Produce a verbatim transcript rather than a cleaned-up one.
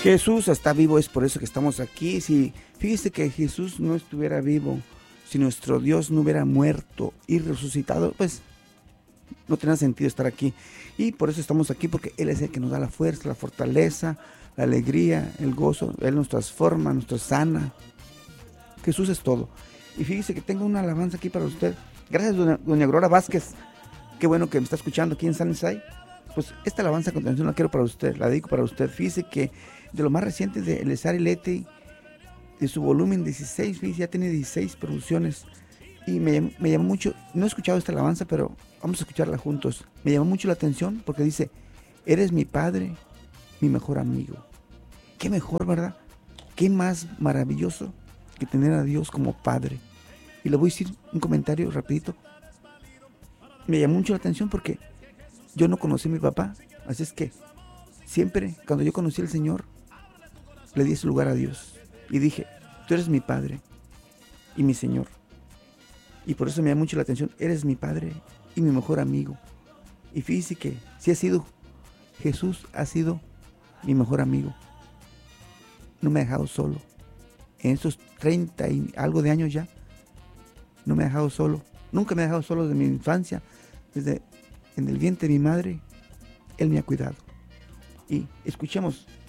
Jesús está vivo, es por eso que estamos aquí. Si fíjese que Jesús no estuviera vivo, si nuestro Dios no hubiera muerto y resucitado, pues no tenía sentido estar aquí. Y por eso estamos aquí, porque Él es el que nos da la fuerza, la fortaleza, la alegría, el gozo. Él nos transforma, nos sana. Jesús es todo. Y fíjese que tengo una alabanza aquí para usted. Gracias, doña, doña Aurora Vázquez. Qué bueno que me está escuchando aquí en Sunnyside. Pues esta alabanza a continuación la quiero para usted, la dedico para usted. Fíjese que de lo más reciente de Eleazar Ileti, de su volumen dieciséis, fíjese, ya tiene dieciséis producciones. Y me, me llamó mucho, no he escuchado esta alabanza, pero vamos a escucharla juntos. Me llamó mucho la atención porque dice: eres mi padre, mi mejor amigo. Qué mejor, ¿verdad? Qué más maravilloso que tener a Dios como padre. Y le voy a decir un comentario rapidito. Me llamó mucho la atención porque yo no conocí a mi papá, así es que siempre cuando yo conocí al Señor, le di ese lugar a Dios y dije: tú eres mi padre y mi Señor. Y por eso me llama mucho la atención: eres mi padre y mi mejor amigo. Y fíjese que sí ha sido, Jesús ha sido mi mejor amigo. No me ha dejado solo. En estos treinta y algo de años ya, no me ha dejado solo. Nunca me ha dejado solo desde mi infancia. Desde en el vientre de mi madre, Él me ha cuidado. Y escuchemos